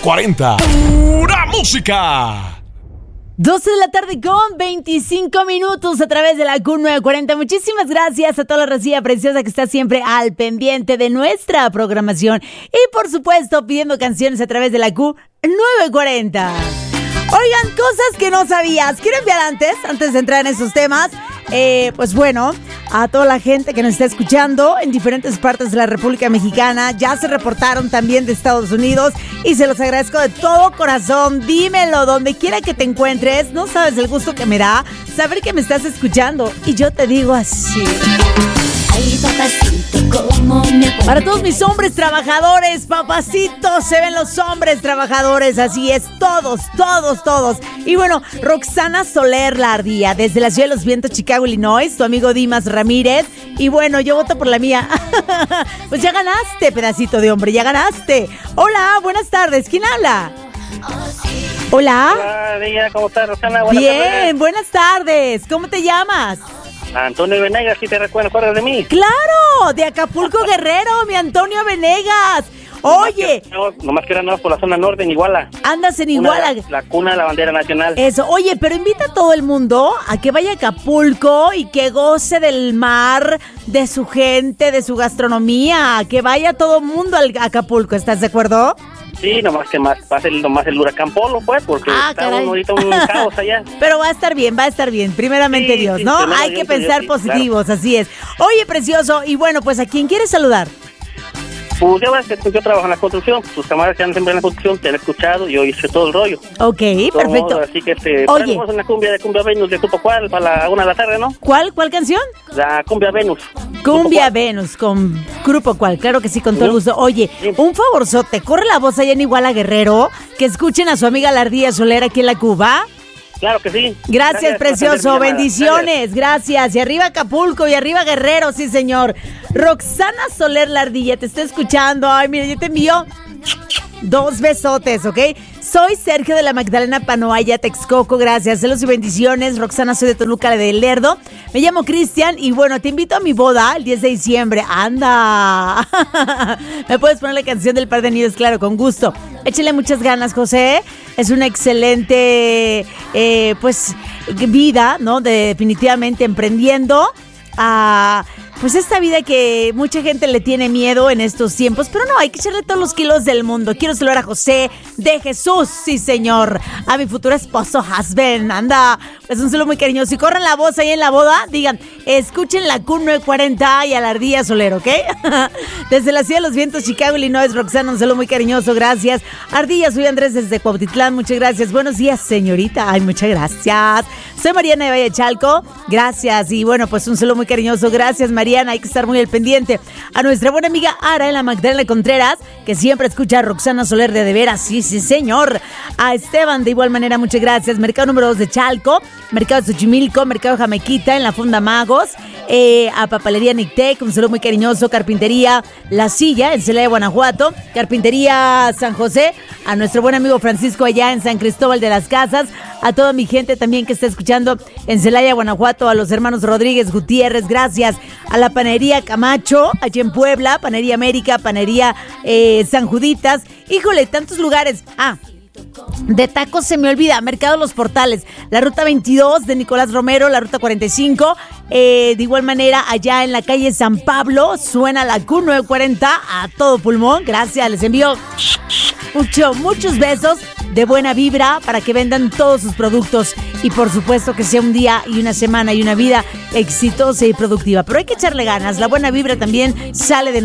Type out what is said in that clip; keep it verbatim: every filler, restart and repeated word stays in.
cuarenta. ¡Pura música! doce de la tarde con veinticinco minutos a través de la Q nueve cuarenta. Muchísimas gracias a toda la racía preciosa que está siempre al pendiente de nuestra programación y por supuesto pidiendo canciones a través de la Q nueve cuarenta. Oigan, cosas que no sabías. Quiero enviar antes, antes de entrar en esos temas, eh, pues bueno, a toda la gente que nos está escuchando en diferentes partes de la República Mexicana. Ya se reportaron también de Estados Unidos y se los agradezco de todo corazón. Dímelo, donde quiera que te encuentres. No sabes el gusto que me da saber que me estás escuchando. Y yo te digo así. Ay, papacito, ¿cómo me pongo? Para todos mis hombres trabajadores, papacitos, se ven los hombres trabajadores, así es, todos, todos, todos. Y bueno, Roxana Soler La Ardilla, desde la Ciudad de los Vientos, Chicago, Illinois, tu amigo Dimas Ramírez. Y bueno, yo voto por la mía. Pues ya ganaste, pedacito de hombre, ya ganaste. Hola, buenas tardes, ¿quién habla? Hola. Hola, Día, ¿cómo estás, Roxana? Buenas Bien, tardes. buenas tardes, ¿cómo te llamas? Antonio Venegas, ¿sí te recuerdas, acuerdas de mí? ¡Claro! De Acapulco, Guerrero, mi Antonio Venegas. Oye. No, nomás que era no, por la zona norte, en Iguala. Andas en Iguala. Una, la cuna de la bandera nacional. Eso. Oye, pero invita a todo el mundo a que vaya a Acapulco y que goce del mar, de su gente, de su gastronomía. Que vaya todo el mundo al Acapulco, ¿estás de acuerdo? Sí, nomás que más pase el, nomás el huracán Polo, pues, porque ah, está caray. un, ahorita un caos allá. Pero va a estar bien, va a estar bien. Primeramente sí, Dios, sí, ¿no? sí, Hay sí, que sí, pensar sí, positivos, claro. Así es. Oye, precioso, y bueno, pues ¿a quién quieres saludar? Pues ya ves que yo trabajo en la construcción, tus camaradas que andan siempre en la construcción te han escuchado y yo hice todo el rollo. Ok, Todo perfecto. modo, así que este, Oye. tenemos una cumbia de Cumbia Venus de Grupo Cual para la una de la tarde, ¿no? ¿Cuál? ¿Cuál canción? La Cumbia Venus. Cumbia Venus, con Grupo Cual, claro que sí, con todo el gusto. Oye, un favorzote, corre la voz allá en Iguala, Guerrero, que escuchen a su amiga La Ardilla Soler aquí en la Cuba. Claro que sí. Gracias, Gracias precioso, por atender mi bendiciones, gracias. Y arriba Acapulco y arriba Guerrero, sí señor. Roxana Soler La Ardilla, te estoy escuchando. Ay, mira, yo te envío dos besotes, ¿ok? Soy Sergio de la Magdalena Panoaya, Texcoco, gracias. Saludos y bendiciones. Roxana, soy de Toluca del Lerdo. Me llamo Cristian y bueno, te invito a mi boda el diez de diciembre. ¡Anda! Me puedes poner la canción del Par de Anillos, claro, con gusto. Échale muchas ganas, José. Es una excelente, eh, pues, vida, ¿no? De, definitivamente emprendiendo a... Pues esta vida que mucha gente le tiene miedo en estos tiempos, pero no, hay que echarle todos los kilos del mundo. Quiero saludar a José de Jesús, sí señor, a mi futuro esposo, husband, anda, es un saludo muy cariñoso. Si corren la voz ahí en la boda, digan, escuchen la Q nueve cuarenta y a la Ardilla Soler, ¿ok? Desde la Ciudad de los Vientos, Chicago, Illinois, Roxana, un saludo muy cariñoso, gracias. Ardilla, soy Andrés desde Cuautitlán, muchas gracias. Buenos días, señorita, ay, muchas gracias. Soy Mariana de Valle Chalco, gracias. Y bueno, pues un saludo muy cariñoso, gracias, Mariana. Mariana, hay que estar muy al pendiente. A nuestra buena amiga Ara en la Magdalena Contreras, que siempre escucha a Roxana Soler de de veras, sí, sí, señor. A Esteban, de igual manera, muchas gracias. Mercado número dos de Chalco, Mercado de Xochimilco, Mercado Jamequita, en la Fonda Magos. Eh, a Papelería Nictec, un saludo muy cariñoso. Carpintería La Silla, en Celaya, Guanajuato. Carpintería San José, a nuestro buen amigo Francisco allá en San Cristóbal de las Casas. A toda mi gente también que está escuchando en Celaya, Guanajuato, a los hermanos Rodríguez Gutiérrez, gracias. A la Panería Camacho, allí en Puebla, Panería América, Panería eh, San Juditas. Híjole, tantos lugares. Ah, de tacos se me olvida, Mercado Los Portales, la ruta veintidós de Nicolás Romero, la ruta cuarenta y cinco, eh, de igual manera allá en la calle San Pablo, suena la Q nueve cuarenta a todo pulmón, gracias, les envío mucho, muchos besos de buena vibra para que vendan todos sus productos y por supuesto que sea un día y una semana y una vida exitosa y productiva, pero hay que echarle ganas, la buena vibra también sale de nosotros.